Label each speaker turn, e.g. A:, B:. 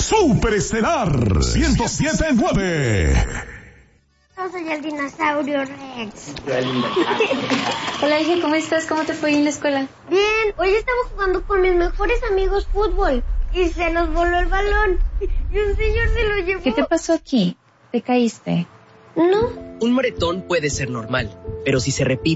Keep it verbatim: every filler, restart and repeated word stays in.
A: Superestelar ciento siete punto nueve.
B: Yo soy el dinosaurio Rex.
C: Hola, hija, ¿cómo estás? ¿Cómo te fue en la escuela?
B: Bien, hoy estaba jugando con mis mejores amigos fútbol y se nos voló el balón y un señor se lo llevó.
C: ¿Qué te pasó aquí? ¿Te caíste?
B: No.
D: Un moretón puede ser normal, pero si se repite